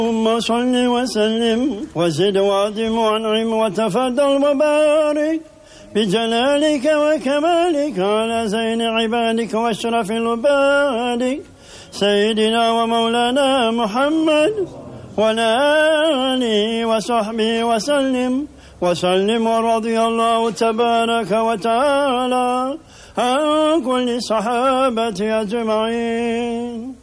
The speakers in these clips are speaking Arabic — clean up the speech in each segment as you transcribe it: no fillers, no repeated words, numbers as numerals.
اللهم صل وسلم وزد وادم وانعم وتفضل وبارك بجلالك وكمالك على زين عبادك واشرف العباد سيدنا ومولانا محمد وعلى آله وصحبه وسلم ورضي الله تبارك وتعالى عن كل صحابة أجمعين.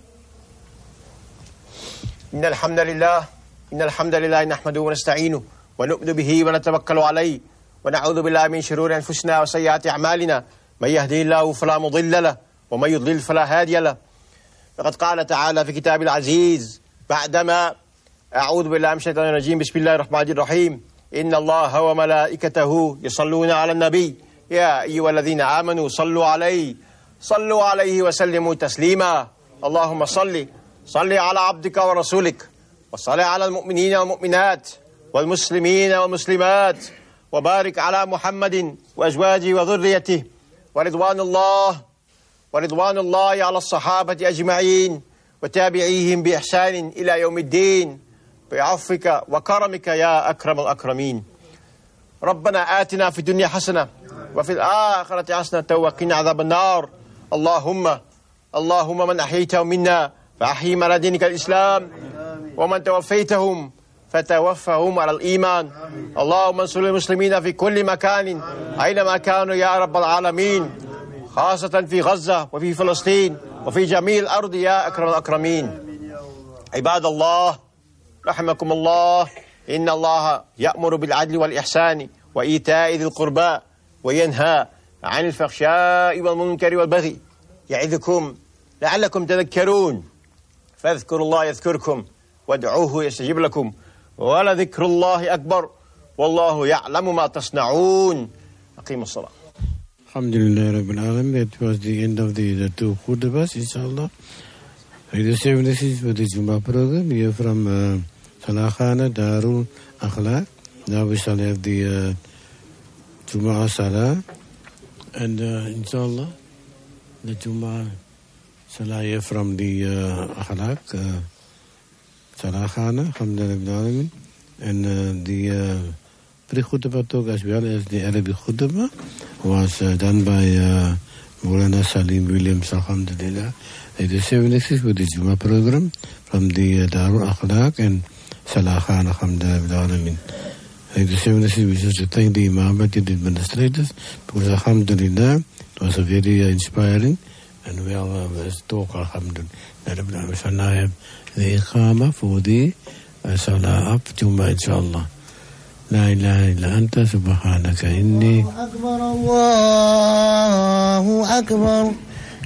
إن الحمد لله نحمده ونستعينه ونؤمن به ونتوكل عليه ونعوذ بالله من شرور أنفسنا وسيئات أعمالنا. من يهديه الله فلا مضل له ومن يضلل فلا هادي له. فقد قال تعالى في كتاب العزيز بعدما أعوذ بالله من الشيطان الرجيم بسم الله الرحمن الرحيم إن الله وملائكته يصلون على النبي يا أيها الذين آمنوا صلوا عليه وسلموا تسليما. اللهم صل على عبدك ورسولك وصل على المؤمنين والمؤمنات والمسلمين والمسلمات وبارك على محمد وأزواجه وذريته ورضوان الله على الصحابة أجمعين وتابعيهم بإحسان إلى يوم الدين بعفوك وكرمك يا أكرم الأكرمين. ربنا آتنا في الدنيا حسنة وفي الآخرة حسنة وقنا عذاب النار. اللهم من أحييته منا فأحيي على دينك الإسلام ومن توفيتهم فتوفهم على الإيمان. اللهم انصر المسلمين في كل مكان أينما كانوا يا رب العالمين، خاصة في غزة وفي فلسطين وفي جميع الأرض يا أكرم الأكرمين. عباد الله رحمكم الله، إن الله يأمر بالعدل والإحسان وإيتاء ذي القربى وينهى عن الفحشاء والمنكر والبغي يعظكم لعلكم تذكرون. فاذكروا الله يذكركم وادعوه يستجيب لكم ولذكر الله أكبر والله يعلم ما تصنعون. أقيموا الصلاة. Alhamdulillah Rabbil Alamin. That was the end of the two khutbahs, inshallah. Radio 76 for the Jummah program here from Salakhana Darul Akhlaq. Now we shall have the Jummah Salah, and inshallah the Jummah Salah here from the Akhlaq Salakhana, Alhamdulillah, and the pre-khutbah talk as well as the Arabic khutbah was done by Maulana Salim Williams, Alhamdulillah. Radio 76 with the Jummah program from the Darul Akhlaq and Salakhana, Alhamdulillah. Radio 76, we just thank the Imam and the administrators because Alhamdulillah it was a very inspiring and well talk, Alhamdulillah. We shall now have the Iqama for the Salah of Jummah, inshallah. لا إله إلا أنت سبحانك إني الله أكبر